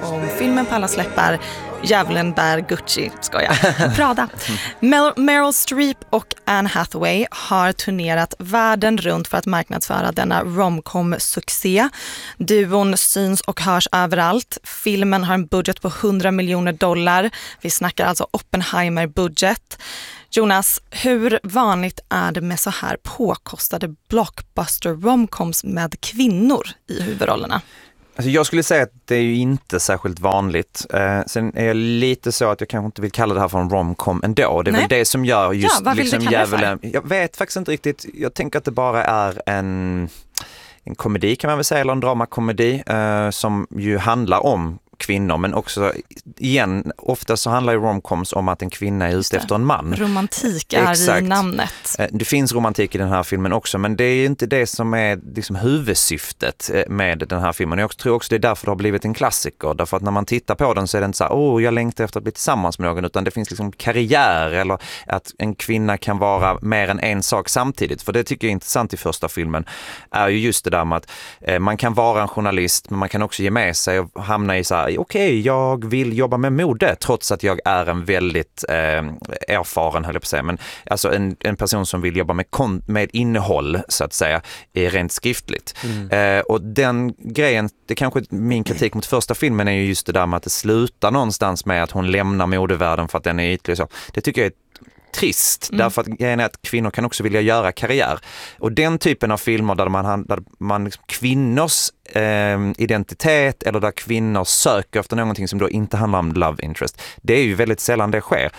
om filmen på alla släppar Djävulen bär Gucci, ska jag. Prada. Meryl Streep och Anne Hathaway har turnerat världen runt för att marknadsföra denna romcom-succé. Duon syns och hörs överallt. Filmen har en budget på $100 miljoner. Vi snackar alltså Oppenheimer-budget. Jonas, hur vanligt är det med så här påkostade blockbuster romcoms med kvinnor i huvudrollerna? Alltså jag skulle säga att det är ju inte särskilt vanligt. Sen är jag lite så att jag kanske inte vill kalla det här för en romcom ändå. Det är väl det som gör just liksom Djävulen. Jag vet faktiskt inte riktigt. Jag tänker att det bara är en komedi kan man väl säga, eller en dramakomedi som ju handlar om kvinnor, men också igen, ofta så handlar ju romcoms om att en kvinna är ute efter en man. Romantik är i namnet. Det finns romantik i den här filmen också, men det är inte det som är liksom huvudsyftet med den här filmen. Jag tror också det är därför det har blivit en klassiker, därför att när man tittar på den så är det inte så här, jag längtar efter att bli tillsammans med någon, utan det finns liksom karriär eller att en kvinna kan vara mer än en sak samtidigt. För det tycker jag är intressant i första filmen är ju just det där med att man kan vara en journalist, men man kan också ge med sig och hamna i så här, okej, jag vill jobba med mode trots att jag är en väldigt erfaren, höll jag på att säga, men alltså en person som vill jobba med innehåll så att säga, är rent skriftligt. Och den grejen, det kanske min kritik mot första filmen är ju just det där med att det slutar någonstans med att hon lämnar modevärlden för att den är ytlig så. Det tycker jag är trist, därför att grejen är att kvinnor kan också vilja göra karriär. Och den typen av filmer där man liksom, kvinnors identitet eller där kvinnor söker efter någonting som då inte handlar om love interest, det är ju väldigt sällan det sker.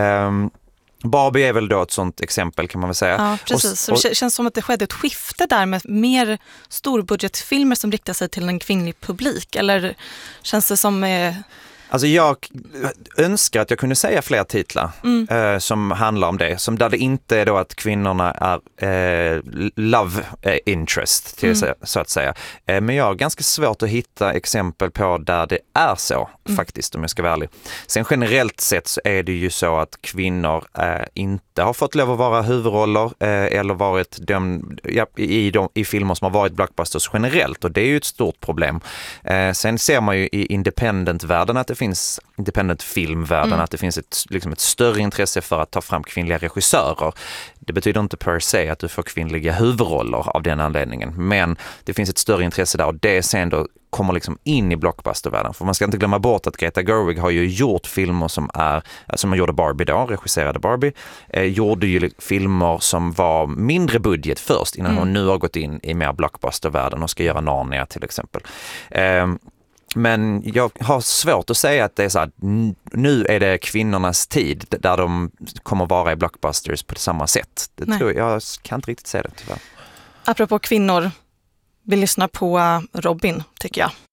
Barbie är väl då ett sånt exempel kan man väl säga. Ja, precis. Och det känns som att det skedde ett skifte där med mer storbudgetfilmer som riktar sig till en kvinnlig publik, eller känns det som... Alltså jag önskar att jag kunde säga fler titlar som handlar om det. Som där det inte är då att kvinnorna är love interest så att säga. Men jag har ganska svårt att hitta exempel på där det är så faktiskt, om jag ska vara ärlig. Sen generellt sett så är det ju så att kvinnor inte har fått lov att vara huvudroller eller varit i filmer som har varit blockbusters generellt. Och det är ju ett stort problem. Sen ser man ju i independent-världen att det finns independent-filmvärlden att det finns ett större intresse för att ta fram kvinnliga regissörer. Det betyder inte per se att du får kvinnliga huvudroller av den anledningen, men det finns ett större intresse där och det sen då kommer liksom in i blockbustervärlden. För man ska inte glömma bort att Greta Gerwig har ju gjort filmer som man gjorde Barbie då, regisserade Barbie, gjorde ju filmer som var mindre budget först innan hon nu har gått in i mer blockbustervärlden och ska göra Narnia till exempel. Men jag har svårt att säga att det är så här, nu är det kvinnornas tid där de kommer vara i blockbusters på samma sätt. Jag kan inte riktigt säga det tyvärr. Apropå kvinnor, vi lyssnar på Robin tycker jag.